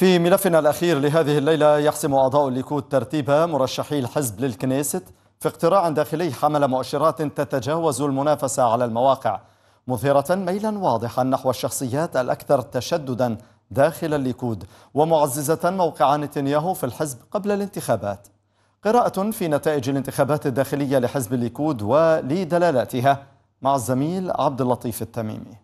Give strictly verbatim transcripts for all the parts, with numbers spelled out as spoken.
في ملفنا الأخير لهذه الليلة، يحسم أعضاء الليكود ترتيب مرشحي الحزب للكنيست في اقتراع داخلي حمل مؤشرات تتجاوز المنافسة على المواقع، مظهرة ميلا واضحا نحو الشخصيات الأكثر تشددا داخل الليكود، ومعززة موقع نتنياهو في الحزب قبل الانتخابات. قراءة في نتائج الانتخابات الداخلية لحزب الليكود ولدلالاتها مع الزميل عبد اللطيف التميمي.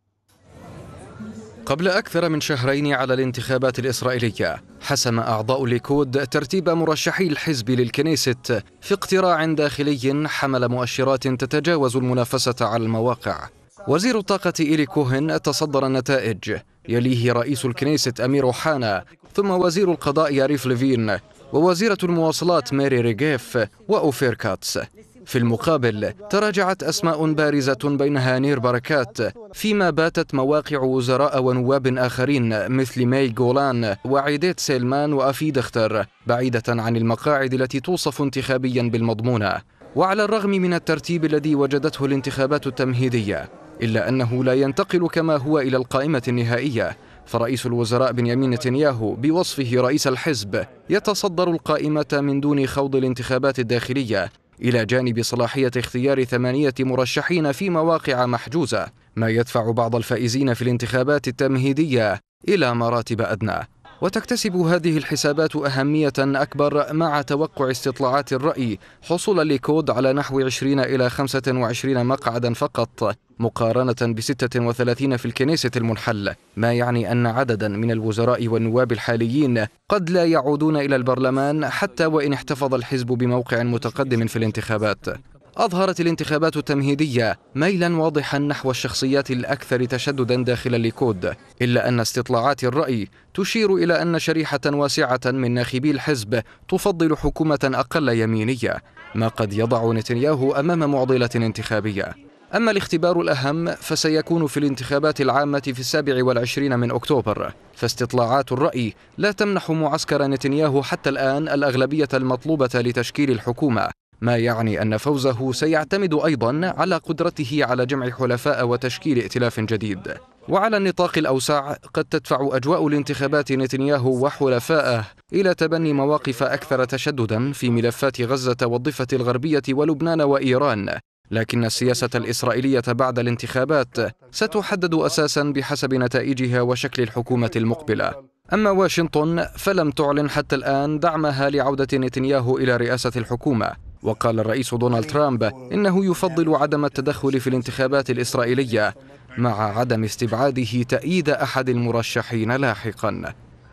قبل أكثر من شهرين على الانتخابات الإسرائيلية، حسم أعضاء الليكود ترتيب مرشحي الحزب للكنيست في اقتراع داخلي حمل مؤشرات تتجاوز المنافسة على المواقع. وزير الطاقة إيلي كوهن تصدر النتائج، يليه رئيس الكنيست أمير أوحانا، ثم وزير القضاء ياريف ليفين، ووزيرة المواصلات ميري ريغيف وأوفير كاتس. في المقابل تراجعت أسماء بارزة بينها نير بركات، فيما باتت مواقع وزراء ونواب آخرين مثل ماي جولان وعيديت سيلمان وأفي دختر بعيدة عن المقاعد التي توصف انتخابيا بالمضمونة. وعلى الرغم من الترتيب الذي وجدته الانتخابات التمهيدية، إلا أنه لا ينتقل كما هو إلى القائمة النهائية، فرئيس الوزراء بنيامين نتنياهو بوصفه رئيس الحزب يتصدر القائمة من دون خوض الانتخابات الداخلية، إلى جانب صلاحية اختيار ثمانية مرشحين في مواقع محجوزة، ما يدفع بعض الفائزين في الانتخابات التمهيدية إلى مراتب أدنى. وتكتسب هذه الحسابات أهمية أكبر مع توقع استطلاعات الرأي حصول الليكود على نحو عشرين إلى خمسة وعشرين مقعدا فقط، مقارنة بستة وثلاثين في الكنيسة المنحل، ما يعني أن عددا من الوزراء والنواب الحاليين قد لا يعودون إلى البرلمان حتى وإن احتفظ الحزب بموقع متقدم في الانتخابات. أظهرت الانتخابات التمهيدية ميلا واضحا نحو الشخصيات الأكثر تشددا داخل الليكود، إلا أن استطلاعات الرأي تشير إلى أن شريحة واسعة من ناخبي الحزب تفضل حكومة أقل يمينية، ما قد يضع نتنياهو أمام معضلة انتخابية. أما الاختبار الأهم فسيكون في الانتخابات العامة في السابع والعشرين من أكتوبر، فاستطلاعات الرأي لا تمنح معسكر نتنياهو حتى الآن الأغلبية المطلوبة لتشكيل الحكومة، ما يعني أن فوزه سيعتمد أيضا على قدرته على جمع حلفاء وتشكيل ائتلاف جديد. وعلى النطاق الأوسع قد تدفع أجواء الانتخابات نتنياهو وحلفائه إلى تبني مواقف أكثر تشددا في ملفات غزة والضفة الغربية ولبنان وإيران، لكن السياسة الإسرائيلية بعد الانتخابات ستحدد أساسا بحسب نتائجها وشكل الحكومة المقبلة. أما واشنطن فلم تعلن حتى الآن دعمها لعودة نتنياهو إلى رئاسة الحكومة، وقال الرئيس دونالد ترامب إنه يفضل عدم التدخل في الانتخابات الإسرائيلية، مع عدم استبعاده تأييد أحد المرشحين لاحقا.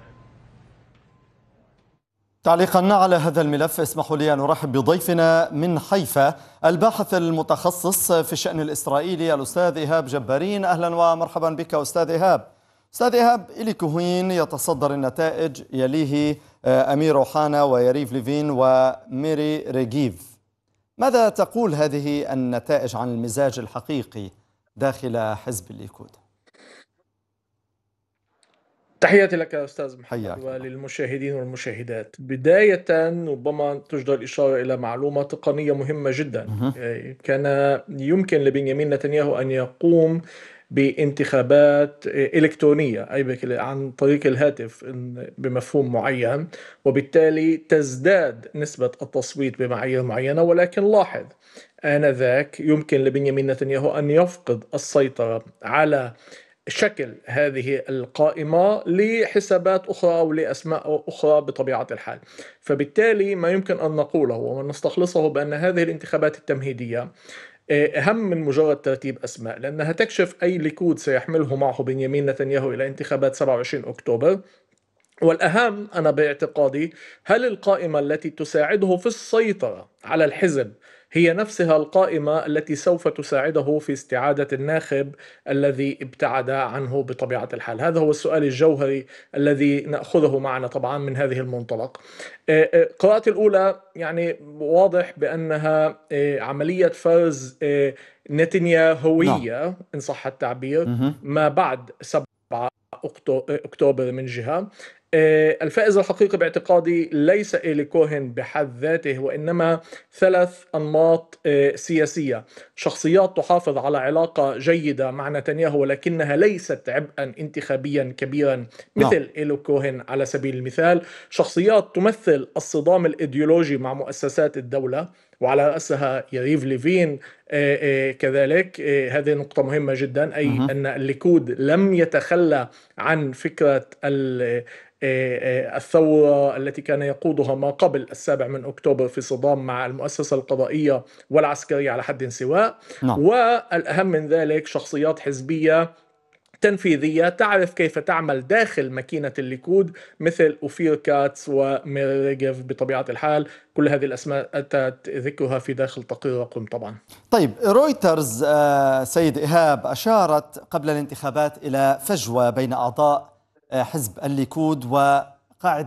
تعليقا على هذا الملف، اسمحوا لي أن أرحب بضيفنا من حيفا الباحث المتخصص في الشأن الإسرائيلي الأستاذ إيهاب جبارين. أهلا ومرحبا بك أستاذ إيهاب. أستاذ إيهاب، إيلي كوهين يتصدر النتائج، يليه أمير أوحانا ويريف ليفين وميري ريغيف. ماذا تقول هذه النتائج عن المزاج الحقيقي داخل حزب الليكود؟ تحياتي لك أستاذ محمد حياك وللمشاهدين والمشاهدات. بداية ربما تجدر الإشارة إلى معلومة تقنية مهمة جدا. كان يمكن لبنيامين نتنياهو أن يقوم بانتخابات إلكترونية، أي عن طريق الهاتف بمفهوم معين، وبالتالي تزداد نسبة التصويت بمعايير معينة. ولكن لاحظ آنذاك يمكن لبنيامين نتنياهو أن يفقد السيطرة على شكل هذه القائمة لحسابات أخرى أو لأسماء أخرى بطبيعة الحال. فبالتالي ما يمكن أن نقوله ونستخلصه بأن هذه الانتخابات التمهيدية أهم من مجرد ترتيب أسماء، لأنها تكشف أي ليكود سيحمله معه بنيامين نتنياهو إلى انتخابات سبعة وعشرين أكتوبر. والأهم أنا باعتقادي، هل القائمة التي تساعده في السيطرة على الحزب هي نفسها القائمة التي سوف تساعده في استعادة الناخب الذي ابتعد عنه بطبيعة الحال؟ هذا هو السؤال الجوهري الذي نأخذه معنا طبعا من هذه المنطلق. قراءتي الأولى يعني واضح بأنها عملية فرز نتنياهوية إن صح التعبير ما بعد سبعة أكتوبر من جهة، الفائز الحقيقي باعتقادي ليس إيلي كوهن بحد ذاته، وإنما ثلاث أنماط سياسية: شخصيات تحافظ على علاقة جيدة مع نتنياهو ولكنها ليست عبئا انتخابيا كبيرا مثل نعم. إيلي كوهن على سبيل المثال، شخصيات تمثل الصدام الإيديولوجي مع مؤسسات الدولة وعلى رأسها يريف ليفين كذلك. هذه نقطة مهمة جدا، أي مه. أن الليكود لم يتخلى عن فكرة الثورة التي كان يقودها ما قبل السابع من أكتوبر في صدام مع المؤسسة القضائية والعسكرية على حد سواء. نعم. والأهم من ذلك شخصيات حزبية تنفيذية تعرف كيف تعمل داخل ماكينة الليكود مثل أوفير كاتس وميري ريغيف بطبيعة الحال. كل هذه الأسماء أتت ذكرها في داخل تقرير رقم طبعا. طيب، رويترز سيد إيهاب أشارت قبل الانتخابات إلى فجوة بين أعضاء حزب الليكود وقاعدة